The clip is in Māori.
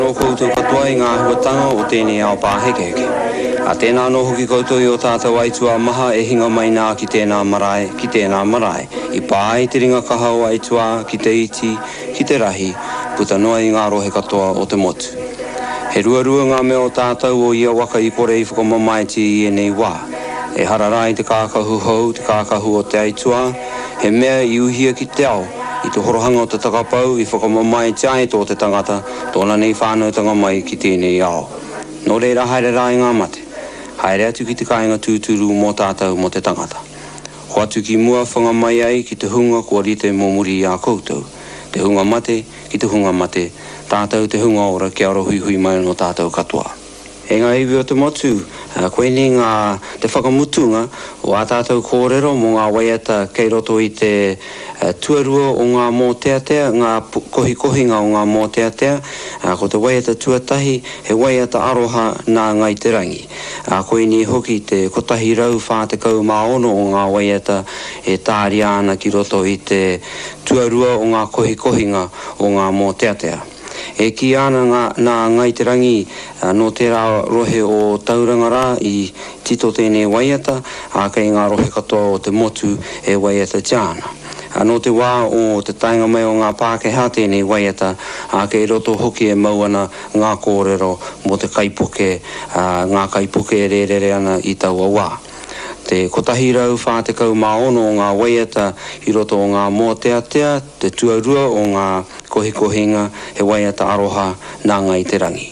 No koutou katoa I ngā huatanga o tēnei ao pāhekeheke. A tēnā no hoki koutou I o tātou aitua maha e hinga mai nā ki tēnā marae. I pāi te ringa kaha o aitua, ki te iti, ki te rahi, puta noa I ngā rohe katoa o te motu. He ruarua ngā mea o tātou o ia waka I kore I whakamamaiti I nei wā. E hararai te kākahu hou, te kākahu o te aitua, he mea I uhia ki te ao. I te horohanga o te takapau, I whakamamai te ai tō te tangata, tōna nei whānautanga mai ki tēnei ao. Nō reira haere rā I ngā mate, haere atu ki te kāinga tūturu mō tātou mō te tangata. Ho atu ki mua whangamai ai ki te hunga kua rite mō muri I a koutou. Te hunga mate, ki te hunga mate, tātou te hunga ora ki aro hui hui mai no tātou katoa. E ngā iwi o te motu, koe ni ngā te whakamutunga o a tātou kōrero mō ngā waiata kei roto I te tuarua o ngā mōteatea, ngā kohi-kohinga o ngā mōteatea, ko te waiata tuatahi, he waiata aroha nā ngai te rangi. Koe ni hoki te kotahi rau whātekau maono o ngā waiata e tāri ana ki roto I te tuarua o ngā kohi-kohinga o ngā mōteatea. E ki ana nā ngai te rangi no te rā rohe o tauranga rā I tito tēnei waiata, kei ngā rohe katoa o te motu e waiata tiana. No te wā o te tainga mai o ngā Pākehā tēnei waiata, kei roto hoki e mauana ngā kōrero mo te kaipuke, ngā kaipuke e rerere ana I taua wā. Te kotahi rau whātekau maono o ngā waiata I roto o ngā mōteatea, te tuarua o ngā kohi-kohinga, he waiata aroha nā ngai te rangi.